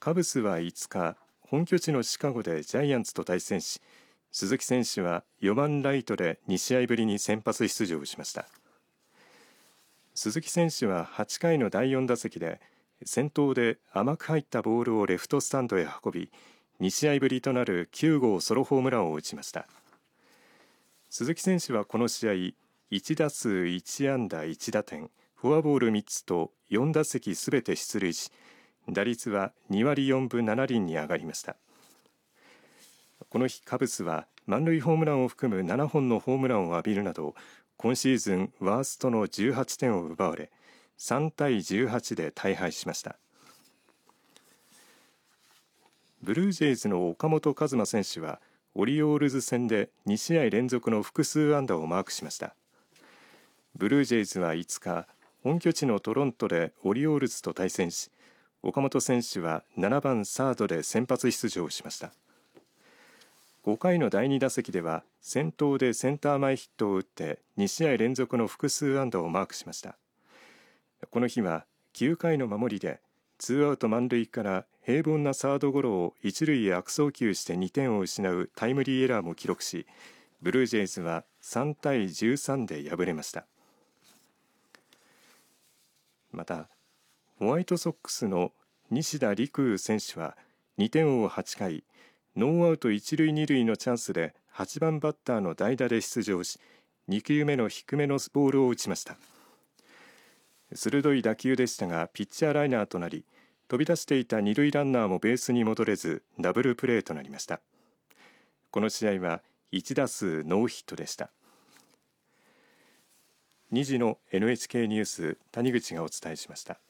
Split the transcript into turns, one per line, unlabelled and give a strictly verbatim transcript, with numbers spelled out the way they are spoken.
カブスはいつか本拠地のシカゴでジャイアンツと対戦し、鈴木選手はよばんライトでにしあいぶりに先発出場しました。鈴木選手ははちかいのだいよん打席で先頭で甘く入ったボールをレフトスタンドへ運び、にしあいぶりとなるきゅうごうソロホームランを打ちました。鈴木選手はこの試合いちだすういちあんだいちだてん、フォアボールみっつとよん打席すべて出塁し、打率はにわりよんぶななりんに上がりました。この日カブスは満塁ホームランを含むななほんのホームランを浴びるなど、今シーズンワーストのじゅうはちてんを奪われ、さんたいじゅうはちで大敗しました。ブルージェイズの岡本和真選手はオリオールズ戦でにしあい連続の複数安打をマークしました。ブルージェイズはいつか本拠地のトロントでオリオールズと対戦し、岡本選手はななばんサードで先発出場しました。ごかいのだいに打席では先頭でセンター前ヒットを打ってにしあい連続の複数安打をマークしました。この日はきゅうかいの守りでツーアウト満塁から平凡なサードゴロを一塁へ悪送球してにてんを失うタイムリーエラーも記録し、ブルージェイズはさんたいじゅうさんで敗れました。またホワイトソックスの西田陸羽選手はにてんを追うはちかい、ノーアウト一塁二塁のチャンスではちばんバッターの代打で出場し、にきゅうめの低めのボールを打ちました。鋭い打球でしたがピッチャーライナーとなり、飛び出していた二塁ランナーもベースに戻れずダブルプレーとなりました。この試合はいちだすうノーヒットでした。にじの エヌエイチケー ニュース、谷口がお伝えしました。